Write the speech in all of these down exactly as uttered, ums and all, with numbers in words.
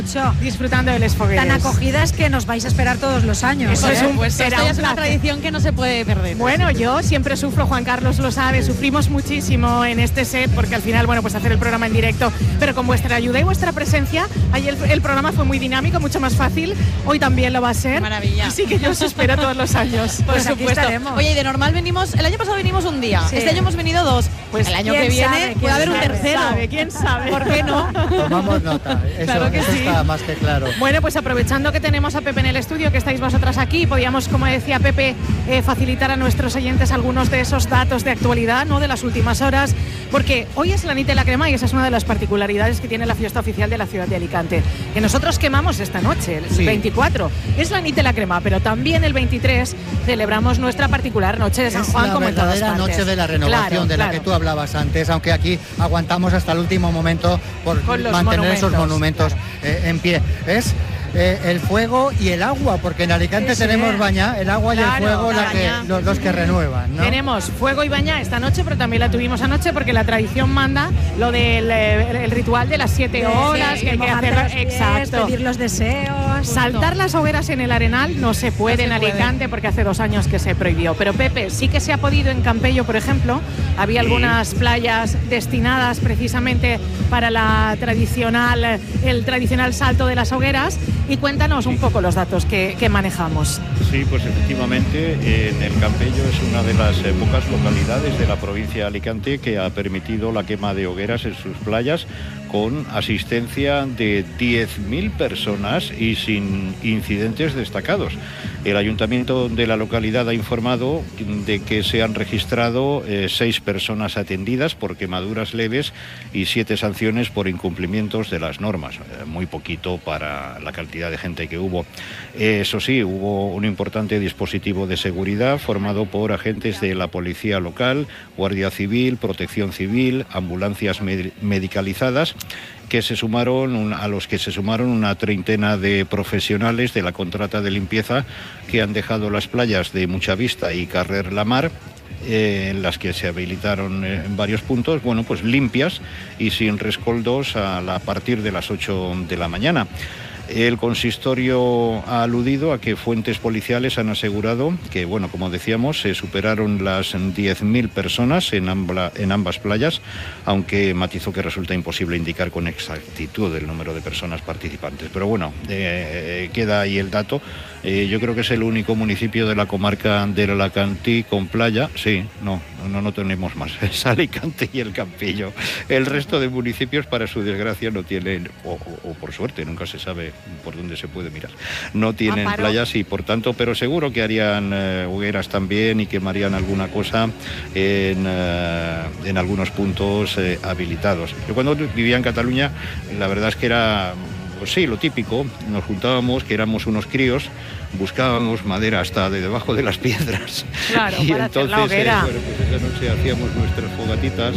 disfrutando de las fogueras. Tan acogidas que nos vais a esperar todos los años. Eso ¿eh? es un, Pues será esto ya un es una placer. tradición que no se puede perder. Bueno, yo siempre sufro, Juan Carlos lo sabe, sufrimos muchísimo en este set porque al final, bueno, pues hacer el programa en directo, pero con vuestra ayuda y vuestra presencia, ayer el, el programa fue muy dinámico, mucho más fácil, hoy también lo va a ser. Maravilla. Así que yo os espero todos los años. Por Pues aquí supuesto. estaremos. Oye, y de normal venimos, el año pasado vinimos un día, Sí. este año hemos venido dos. Pues el año ¿quién que viene sabe? ¿Quién puede haber un sabe? tercero. ¿Sabe? ¿Quién sabe? ¿Por qué no? Tomamos nota, eso, Claro que eso sí. está más que claro. Bueno, pues aprovechando que tenemos a Pepe en el estudio, que estáis vosotras aquí, podíamos, como decía Pepe, eh, facilitar a nuestros oyentes algunos de esos datos de actualidad, ¿no?, de las últimas horas, porque hoy es la Nit de la Crema y esa es una de las particularidades que tiene la fiesta oficial de la ciudad de Alicante, que nosotros quemamos esta noche, el Sí. veinticuatro, es la Nit de la Crema, pero también el veintitrés celebramos nuestra particular noche de San Es Juan, la como en todas verdadera partes. noche de la renovación, Claro, de la claro. que tú hablabas antes, aunque aquí aguantamos hasta el último momento por Con los mantener esos monumentos, monumentos eh, en pie. Es eh, el fuego y el agua, porque en Alicante Sí, sí. tenemos baña, el agua Claro, y el fuego la la que- baña. los, los que renuevan, ¿no? Tenemos fuego y baña esta noche, pero también la tuvimos anoche porque la tradición manda lo del eh, el ritual de las siete horas, Sí, que hay que mojarte hacer. los pies, Exacto. pedir los deseos. Saltar las hogueras en el Arenal no se puede No en se puede. Alicante porque hace dos años que se prohibió. Pero Pepe, sí que se ha podido en Campello, por ejemplo. Había algunas playas destinadas precisamente para la tradicional, el tradicional salto de las hogueras. Y cuéntanos un poco los datos que, que manejamos. Sí, pues efectivamente, en el Campello es una de las eh, pocas localidades de la provincia de Alicante que ha permitido la quema de hogueras en sus playas con asistencia de diez mil personas y sin incidentes destacados. El ayuntamiento de la localidad ha informado de que se han registrado eh, seis personas atendidas por quemaduras leves y siete sanciones por incumplimientos de las normas. Eh, muy poquito para la cantidad de gente que hubo. Eh, eso sí, hubo un importante dispositivo de seguridad formado por agentes de la policía local, Guardia Civil, Protección Civil, ambulancias med- medicalizadas, que se sumaron un, a los que se sumaron una treintena de profesionales de la contrata de limpieza que han dejado las playas de Muchavista y Carrer La Mar, eh, en las que se habilitaron eh, en varios puntos, bueno, pues limpias y sin rescoldos a, la, a partir de las ocho de la mañana. El consistorio ha aludido a que fuentes policiales han asegurado que, bueno, como decíamos, se superaron las diez mil personas en, ambla, en ambas playas, aunque matizó que resulta imposible indicar con exactitud el número de personas participantes. Pero bueno, eh, queda ahí el dato. Eh, yo creo que es el único municipio de la comarca del Alacantí con playa. Sí, no, no, no tenemos más. Es Alicante y el Campillo. El resto de municipios, para su desgracia, no tienen, o, o, o por suerte, nunca se sabe por dónde se puede mirar, no tienen Amparo. playas y por tanto, pero seguro que harían eh, hogueras también y quemarían alguna cosa en, eh, en algunos puntos eh, habilitados. Yo cuando vivía en Cataluña, la verdad es que era, pues sí, lo típico, nos juntábamos, que éramos unos críos, buscábamos madera hasta de debajo de las piedras. Claro, y para hacer entonces, la hoguera. eh, bueno, pues esa noche hacíamos nuestras fogatitas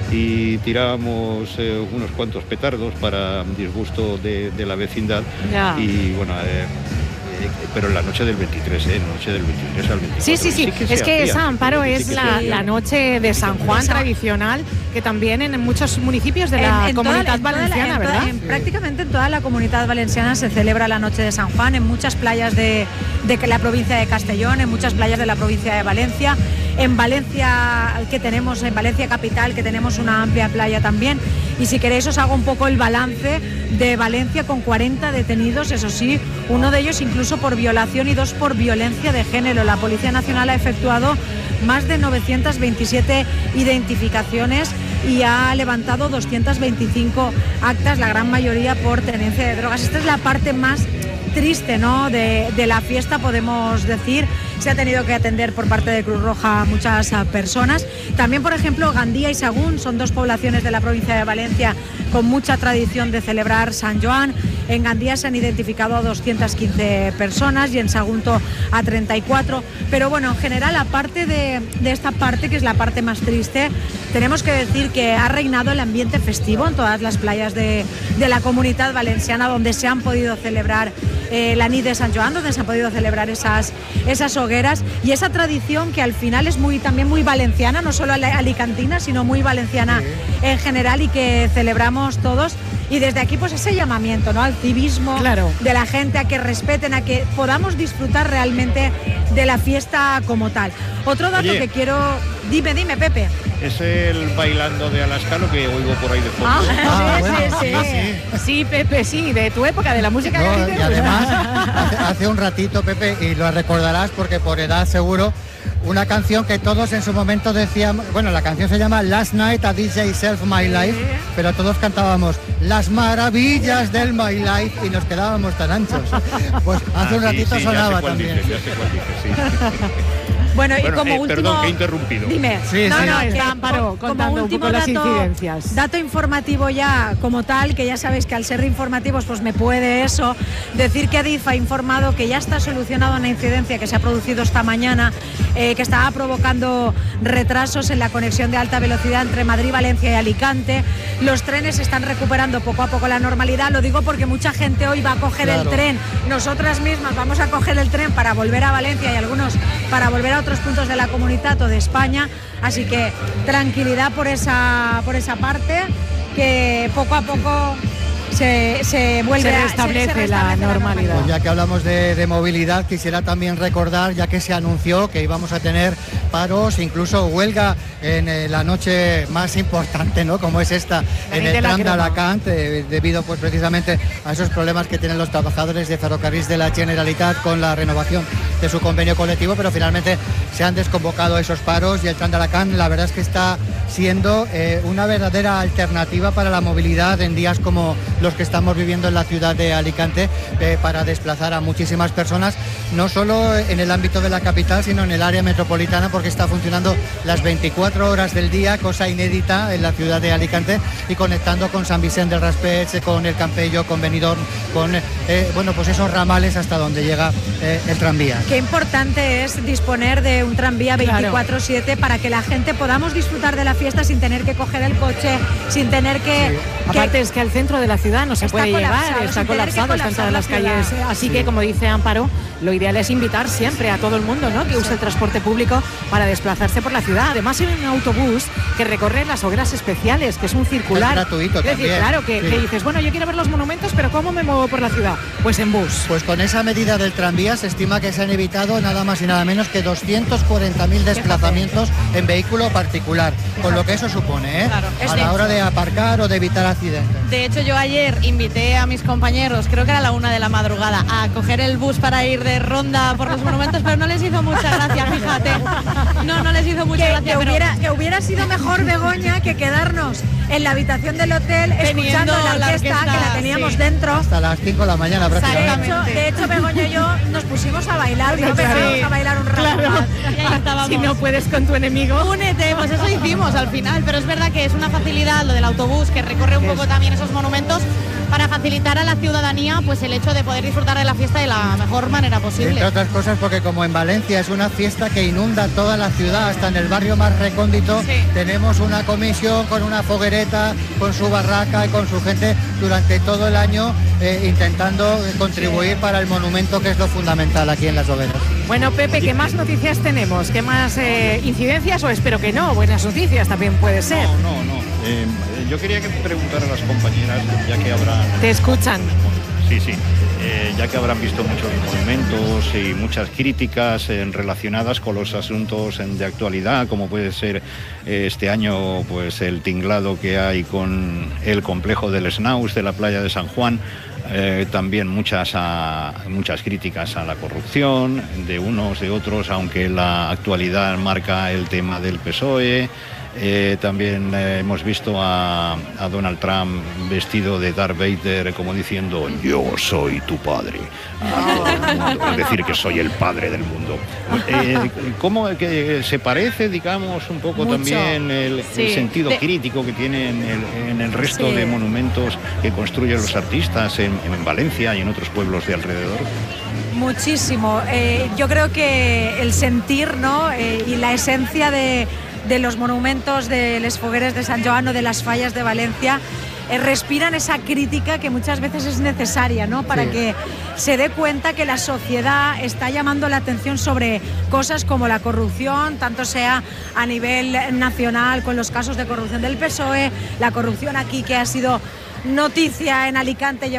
y tirábamos eh, unos cuantos petardos para disgusto de, de la vecindad. Ya. Y bueno, eh, eh, pero en la noche del veintitrés, ¿eh? Noche del veintitrés al veinticuatro. Sí, sí, sí, que es se que hacía, esa, Amparo, sí es que se la, hacía. la noche de San Juan Esa- tradicional, que también en muchos municipios de la En- en toda Comunidad en toda la- Valenciana, en toda- ¿verdad? en prácticamente en toda la Comunidad Valenciana se celebra la Noche de San Juan, en muchas playas de, de la provincia de Castellón, en muchas playas de la provincia de Valencia, en Valencia, que tenemos, en Valencia capital, que tenemos una amplia playa también. Y si queréis os hago un poco el balance de Valencia con cuarenta detenidos, eso sí, uno de ellos incluso por violación y dos por violencia de género. La Policía Nacional ha efectuado más de novecientas veintisiete identificaciones y ha levantado doscientas veinticinco actas, la gran mayoría por tenencia de drogas. Esta es la parte más triste, ¿no?, de, de la fiesta, podemos decir. Se ha tenido que atender por parte de Cruz Roja a muchas a, personas. También, por ejemplo, Gandía y Sagún son dos poblaciones de la provincia de Valencia con mucha tradición de celebrar San Joan. En Gandía se han identificado a doscientas quince personas y en Sagunto a treinta y cuatro. Pero bueno, en general, aparte de, de esta parte, que es la parte más triste, tenemos que decir que ha reinado el ambiente festivo en todas las playas de, de la Comunidad Valenciana, donde se han podido celebrar eh, la nit de San Joan, donde se han podido celebrar esas, esas hogueras, y esa tradición que al final es muy, también muy valenciana, no solo alicantina, sino muy valenciana en general, y que celebramos todos. Y desde aquí pues ese llamamiento, ¿no?, al civismo, claro, de la gente, a que respeten, a que podamos disfrutar realmente de la fiesta como tal. Otro dato Oye, que quiero... Dime, dime, Pepe. Es el bailando de Alaska lo que oigo por ahí de fondo. Ah, Ah, sí, bueno, sí, sí, sí. sí. Sí, Pepe, sí, de tu época, de la música No, gallega. y además, hace, hace un ratito, Pepe, y lo recordarás porque por edad seguro, una canción que todos en su momento decíamos, bueno, la canción se llama Last Night a D J Self My Life, pero todos cantábamos Las maravillas del My Life y nos quedábamos tan anchos. Pues hace Ah, un sí, ratito sí, ya sé sonaba cuál también. dices, ya sé cuál dices, sí. Bueno, y Bueno, como eh, último... perdón, que he interrumpido. Dime. Sí, no, sí. no, Está que Amparo co- contando como un último poco las dato, incidencias. dato informativo ya como tal, que ya sabéis que al ser informativos pues me puede eso, decir que Adif ha informado que ya está solucionada una incidencia que se ha producido esta mañana, eh, que estaba provocando retrasos en la conexión de alta velocidad entre Madrid, Valencia y Alicante. Los trenes están recuperando poco a poco la normalidad, lo digo porque mucha gente hoy va a coger Claro. el tren, nosotras mismas vamos a coger el tren para volver a Valencia y algunos para volver a otros puntos de la Comunidad o de España, así que tranquilidad por esa por esa parte, que poco a poco se, se vuelve Se a- restablece se- se la restablece normalidad. Pues ya que hablamos de, de movilidad, quisiera también recordar, ya que se anunció que íbamos a tener paros, incluso huelga en eh, la noche más importante, ¿no?, como es esta, La en nit el de la tram de crema. Alacant, eh, debido pues precisamente a esos problemas que tienen los trabajadores de ferrocarriles de la Generalitat con la renovación de su convenio colectivo, pero finalmente se han desconvocado esos paros y el tram de Alacant, la verdad es que está siendo eh, una verdadera alternativa para la movilidad en días como los que estamos viviendo en la ciudad de Alicante, eh, para desplazar a muchísimas personas, no solo en el ámbito de la capital, sino en el área metropolitana, porque está funcionando las veinticuatro horas del día, cosa inédita en la ciudad de Alicante, y conectando con San Vicente del Raspeig, con el Campello, con Benidorm, con eh, bueno, pues esos ramales hasta donde llega eh, el tranvía. Qué importante es disponer de un tranvía Claro. veinticuatro siete para que la gente podamos disfrutar de la fiesta sin tener que coger el coche, sin tener que... que- Aparte es que al centro de la ciudad no se Está puede llegar, colapsado, está sin tener que colapsado, está en todas las colapsar la calles. ciudad. Así que, como dice Amparo, lo ideal es invitar siempre a todo el mundo, ¿no?, que use el transporte público para desplazarse por la ciudad. Además, hay un autobús que recorre las hogueras especiales, que es un circular. Es gratuito Es decir, también. claro, que, Sí. que dices, bueno, yo quiero ver los monumentos, pero ¿cómo me muevo por la ciudad? Pues en bus. Pues con esa medida del tranvía se estima que se han evitado nada más y nada menos que doscientos cuarenta mil desplazamientos en vehículo particular, con lo que eso supone, ¿eh? Claro. a la hora de aparcar o de evitar accidentes. De hecho, yo ayer invité a mis compañeros, creo que era la una de la madrugada, a coger el bus para ir de ronda por los monumentos, pero no les hizo mucha gracia, fíjate. No, no les hizo mucha que, gracia, que pero hubiera, que hubiera sido mejor, Begoña, que quedarnos en la habitación del hotel escuchando la la orquesta, orquesta, que la teníamos sí. dentro. Hasta las cinco de la mañana De prácticamente. hecho, de hecho, Begoña y yo nos pusimos a bailar, no Claro. empezamos a bailar un rato Claro. más. Y ahí estábamos. Si no puedes con tu enemigo. Únete, pues eso hicimos al final, pero es verdad que es una facilidad lo del autobús que recorre un poco también esos monumentos para facilitar a la ciudadanía pues el hecho de poder disfrutar de la fiesta de la mejor manera posible. Entre otras cosas porque como en Valencia es una fiesta que inunda toda la ciudad, hasta en el barrio más recóndito, Sí. tenemos una comisión con una foguereta, con su barraca y con su gente durante todo el año eh, intentando eh, contribuir para el monumento, que es lo fundamental aquí en Las Hogueras. Bueno, Pepe, ¿qué más noticias tenemos? ¿Qué más eh, incidencias? O espero que no, buenas noticias también puede ser. No, no, no. Eh, yo quería que preguntar a las compañeras, ya que habrán... Te escuchan. Sí, sí. Eh, ya que habrán visto muchos monumentos y muchas críticas eh, relacionadas con los asuntos en- de actualidad, como puede ser eh, este año pues el tinglado que hay con el complejo del Snaus de la playa de San Juan. Eh, también muchas, a- muchas críticas a la corrupción de unos, de otros, aunque la actualidad marca el tema del P S O E. Eh, también eh, hemos visto a, a Donald Trump vestido de Darth Vader, como diciendo yo soy tu padre, a todo el mundo, es decir, que soy el padre del mundo. Eh, ¿Cómo que se parece, digamos, un poco Mucho. también el, el Sí. sentido De- crítico que tienen el, en el resto Sí. de monumentos que construyen los artistas en, en Valencia y en otros pueblos de alrededor? Muchísimo. Eh, yo creo que el sentir, ¿no? Eh, y la esencia de, de los monumentos de Les Fogueres de San Joan o de las fallas de Valencia eh, respiran esa crítica que muchas veces es necesaria, ¿no? Para Sí. que se dé cuenta que la sociedad está llamando la atención sobre cosas como la corrupción, tanto sea a nivel nacional con los casos de corrupción del P S O E, la corrupción aquí que ha sido noticia en Alicante.